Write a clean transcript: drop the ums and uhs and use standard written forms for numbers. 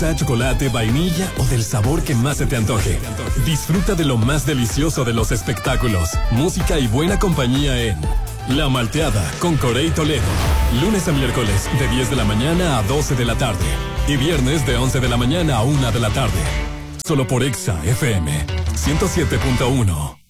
chocolate, vainilla o del sabor que más se te antoje. Disfruta de lo más delicioso de los espectáculos, música y buena compañía en La Malteada con Corey Toledo. Lunes a miércoles de 10 de la mañana a 12 de la tarde. Y viernes de 11 de la mañana a 1 de la tarde. Solo por Exa FM 107.1.